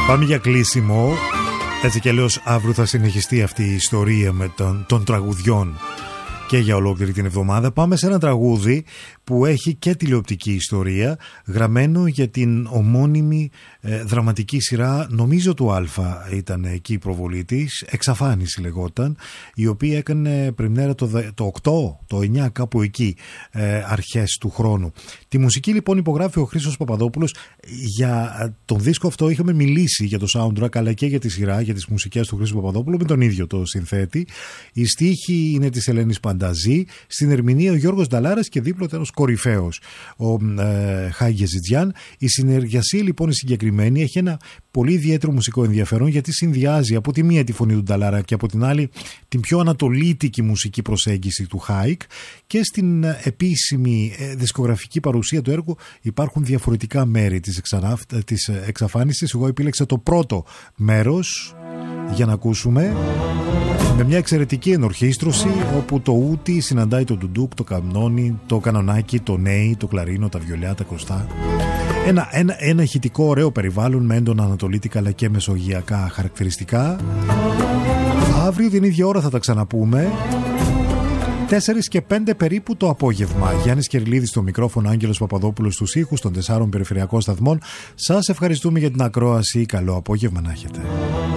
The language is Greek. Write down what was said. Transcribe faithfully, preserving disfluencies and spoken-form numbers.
Πάμε για κλείσιμο. Έτσι κι αλλιώς αύριο θα συνεχιστεί αυτή η ιστορία με τον, των τραγουδιών και για ολόκληρη την εβδομάδα. Πάμε σε ένα τραγούδι που έχει και τηλεοπτική ιστορία, γραμμένο για την ομώνυμη ε, δραματική σειρά, νομίζω του Αλφα ήταν εκεί η προβολή της, Εξαφάνιση λεγόταν, η οποία έκανε πρεμιέρα το, το οκτώ, το εννιά κάπου εκεί, ε, αρχές του χρόνου. Τη μουσική λοιπόν υπογράφει ο Χρήστος Παπαδόπουλος. Για τον δίσκο αυτό είχαμε μιλήσει για το soundtrack αλλά και για τη σειρά, για τις μουσικές του Χρήστου Παπαδόπουλου, με τον ίδιο το συνθέτη. Η στίχη είναι της Ελένης Πανταζή, στην ερμηνεία ο Γιώργος Νταλάρας και δίπλα ήταν κορυφαίος ο ε, Χάγε Ζιτζιάν. Η συνεργασία λοιπόν η συγκεκριμένη έχει ένα πολύ ιδιαίτερο μουσικό ενδιαφέρον, γιατί συνδυάζει από τη μία τη φωνή του Νταλάρα και από την άλλη την πιο ανατολίτικη μουσική προσέγγιση του Χάικ, και στην επίσημη ε, δισκογραφική παρουσία του έργου υπάρχουν διαφορετικά μέρη της, εξαναφ... της εξαφάνισης. Εγώ επίλεξα το πρώτο μέρος για να ακούσουμε, με μια εξαιρετική ενορχήστρωση όπου το ούτι συναντάει το ντουντούκ, το καμνόνι, το κανονάκι, το νέι, το κλαρίνο, τα βιολιά, τα κρουστά. Ένα, ένα, ένα ηχητικό ωραίο περιβάλλον με έντονα ανατολίτικα αλλά και μεσογειακά χαρακτηριστικά. Αύριο την ίδια ώρα θα τα ξαναπούμε, τέσσερις και πέντε περίπου το απόγευμα. Γιάννης Κερλίδης στο μικρόφωνο, Άγγελος Παπαδόπουλος στους ήχους των τεσσάρων περιφερειακών σταθμών. Σας ευχαριστούμε για την ακρόαση. Καλό απόγευμα να έχετε.